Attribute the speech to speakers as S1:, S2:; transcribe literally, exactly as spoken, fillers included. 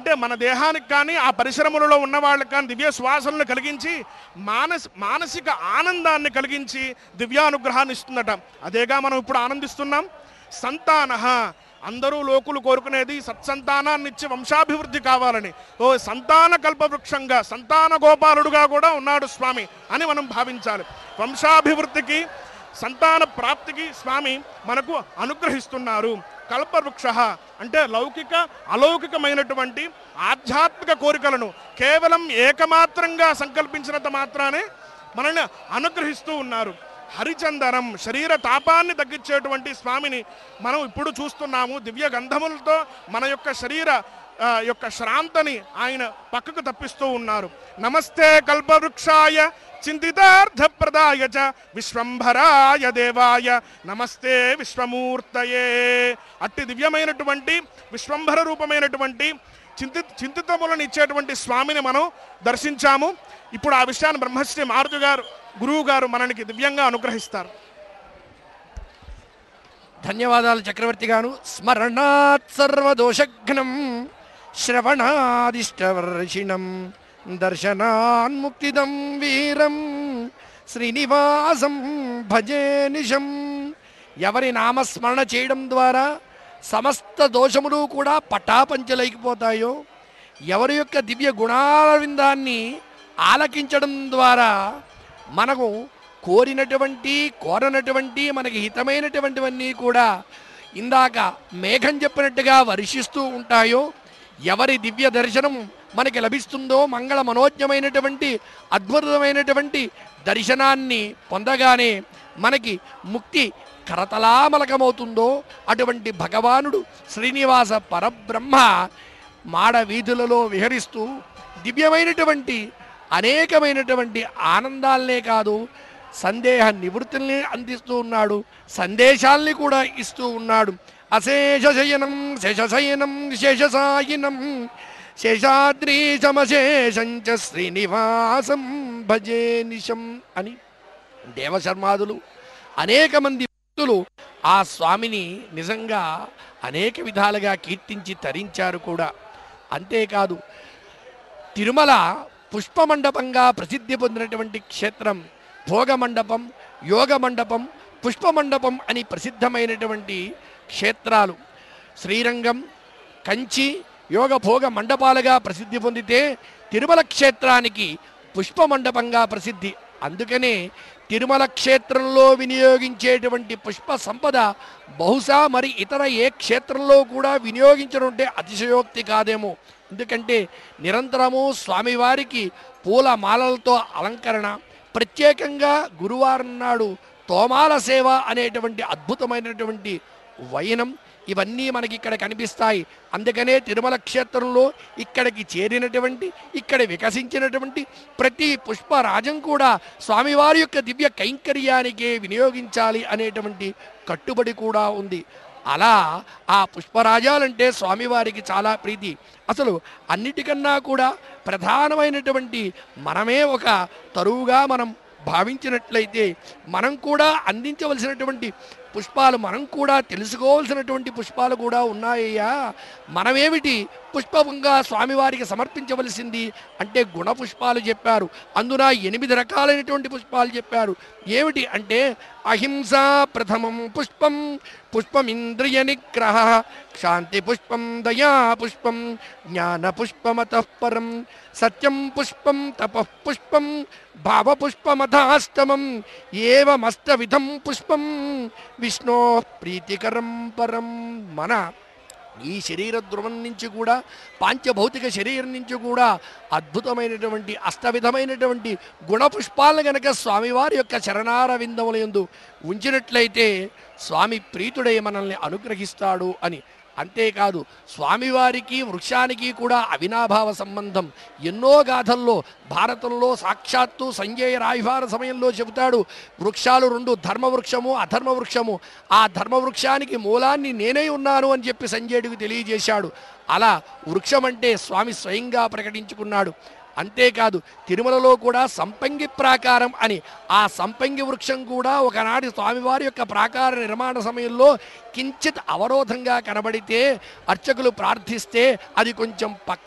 S1: అంటే మన దేహానికి కానీ ఆ పరిశ్రమలలో ఉన్న వాళ్ళకి కానీ దివ్య శ్వాసలను కలిగించి మానస్ మానసిక ఆనందాన్ని కలిగించి దివ్యానుగ్రహాన్ని ఇస్తుందట. అదేగా మనం ఇప్పుడు ఆనందిస్తున్నాం. సంతాన, అందరూ లోకులు కోరుకునేది సత్సంతానాన్ని ఇచ్చి వంశాభివృద్ధి కావాలని. ఓ సంతాన కల్పవృక్షంగా సంతాన గోపాలుడుగా కూడా ఉన్నాడు స్వామి అని మనం భావించాలి. వంశాభివృద్ధికి సంతాన ప్రాప్తికి స్వామి మనకు అనుగ్రహిస్తున్నారు. కల్పవృక్ష అంటే లౌకిక అలౌకికమైనటువంటి ఆధ్యాత్మిక కోరికలను కేవలం ఏకమాత్రంగా సంకల్పించినంత మాత్రానే మనల్ని అనుగ్రహిస్తూ ఉన్నారు. హరిచందనం, శరీర తాపాన్ని తగ్గించేటువంటి స్వామిని మనం ఇప్పుడు చూస్తున్నాము. దివ్య గంధములతో మన యొక్క శరీర యొక్క శ్రాంతని ఆయన పక్కకు తప్పిస్తూ ఉన్నారు. నమస్తే కల్పవృక్షాయ చింతితార్థప్రదాయ చ విశ్వంభరాయ దేవాయ నమస్తే విశ్వమూర్తయే. అట్టి దివ్యమైనటువంటి విశ్వంభర రూపమైనటువంటి చింతి చింతితములను ఇచ్చేటువంటి స్వామిని మనం దర్శించాము. ఇప్పుడు ఆ విషయాన్ని బ్రహ్మశ్రీ మారుతి గారు గురువు గారు మనకి దివ్యంగా అనుగ్రహిస్తారు.
S2: ధన్యవాదాలు చక్రవర్తి గారు. స్మరణాత్ సర్వదోషఘ్నం శ్రవణాదిష్టవర్షిణం దర్శనాన్ముక్తిదం వీరం శ్రీనివాసం భజే నిశం. ఎవరి నామస్మరణ చేయడం ద్వారా సమస్త దోషములు కూడా పటాపంచలైపోతాయో, ఎవరి యొక్క దివ్య గుణారవిందాన్ని ఆలకించడం ద్వారా మనకు కోరినటువంటి కోరనటువంటి మనకి హితమైనటువంటివన్నీ కూడా ఇందాక మేఘం చెప్పినట్టుగా వర్షిస్తూ ఉంటాయో, ఎవరి దివ్య దర్శనం మనకి లభిస్తుందో, మంగళ మనోజ్ఞమైనటువంటి అద్భుతమైనటువంటి దర్శనాన్ని పొందగానే మనకి ముక్తి కరతలామలకమవుతుందో అటువంటి భగవానుడు శ్రీనివాస పరబ్రహ్మ మాడ వీధులలో విహరిస్తూ దివ్యమైనటువంటి అనేకమైనటువంటి ఆనందాలనే కాదు, సందేహ నివృత్తుల్ని అందిస్తూ ఉన్నాడు, సందేశాల్ని కూడా ఇస్తూ ఉన్నాడు. అశేషశయనం శేషశయనం శేషసాయినం శేషాద్రి సమశేషంచ శ్రీనివాసం భజే నిశం అని దేవశర్మాదులు అనేక మంది భక్తులు ఆ స్వామిని నిజంగా అనేక విధాలుగా కీర్తించి తరించారు కూడా. అంతేకాదు తిరుమల పుష్పమండపంగా ప్రసిద్ధి పొందినటువంటి క్షేత్రం. భోగమండపం, యోగ మండపం, పుష్పమండపం అని ప్రసిద్ధమైనటువంటి క్షేత్రాలు. శ్రీరంగం, కంచి యోగ భోగ మండపాలుగా ప్రసిద్ధి పొందితే తిరుమల క్షేత్రానికి పుష్పమండపంగా ప్రసిద్ధి. అందుకనే తిరుమల క్షేత్రంలో వినియోగించేటువంటి పుష్ప సంపద బహుశా మరి ఇతర ఏ క్షేత్రంలో కూడా వినియోగించడం అతిశయోక్తి కాదేమో. ఎందుకంటే నిరంతరము స్వామివారికి పూల మాలలతో అలంకరణ, ప్రత్యేకంగా గురువారం నాడు తోమాల సేవ అనేటువంటి అద్భుతమైనటువంటి వైనం, ఇవన్నీ మనకి ఇక్కడ కనిపిస్తాయి. అందుకనే తిరుమల క్షేత్రంలో ఇక్కడికి చేరినటువంటి ఇక్కడ వికసించినటువంటి ప్రతి పుష్పరాజం కూడా స్వామివారి యొక్క దివ్య కైంకర్యానికే వినియోగించాలి అనేటువంటి కట్టుబడి కూడా ఉంది. అలా ఆ పుష్పరాజాలంటే స్వామివారికి చాలా ప్రీతి. అసలు అన్నిటికన్నా కూడా ప్రధానమైనటువంటి మనమే ఒక తరువుగా మనం భావించినట్లయితే మనం కూడా అందించవలసినటువంటి పుష్పాలు, మనం కూడా తెలుసుకోవాల్సినటువంటి పుష్పాలు కూడా ఉన్నాయ్యా. మనమేమిటి పుష్పంగా స్వామివారికి సమర్పించవలసింది అంటే గుణ పుష్పాలు చెప్పారు. అందున ఎనిమిది రకాలైనటువంటి పుష్పాలు చెప్పారు. ఏమిటి అంటే అహింసా ప్రథమం పుష్పం, పుష్పమింద్రియ నిగ్రహ, శాంతి పుష్పం, దయా పుష్పం, జ్ఞాన పుష్పమతః పరం, సత్యం పుష్పం, తపః పుష్పం, భావపుష్పమథాష్టమం, ఏవమష్టవిధం పుష్పం విష్ణో ప్రీతికరం పరం. మన ఈ శరీర ధ్రువం నుంచి కూడా, పాంచభౌతిక శరీరం నుంచి కూడా అద్భుతమైనటువంటి అష్టవిధమైనటువంటి గుణపుష్పాలను గనక స్వామివారి యొక్క చరణార విందముల యందు ఉంచినట్లయితే స్వామి ప్రీతుడై మనల్ని అనుగ్రహిస్తాడు అని. అంతేకాదు స్వామివారికి వృక్షానికి కూడా అవినాభావ సంబంధం. ఎన్నో గాథల్లో భారతంలో సాక్షాత్తు సంజయ రాయభార సమయంలో చెబుతాడు, వృక్షాలు రెండు, ధర్మవృక్షము అధర్మవృక్షము. ఆ ధర్మవృక్షానికి మూలాన్ని నేనే ఉన్నాను అని చెప్పి సంజయుడికి తెలియజేశాడు. అలా వృక్షం అంటే స్వామి స్వయంగా ప్రకటించుకున్నాడు. అంతేకాదు తిరుమలలో కూడా సంపంగి ప్రాకారం అని, ఆ సంపంగి వృక్షం కూడా ఒకనాటి స్వామివారి యొక్క ప్రాకార నిర్మాణ సమయంలో కించిత్ అవరోధంగా కనబడితే అర్చకులు ప్రార్థిస్తే అది కొంచెం పక్క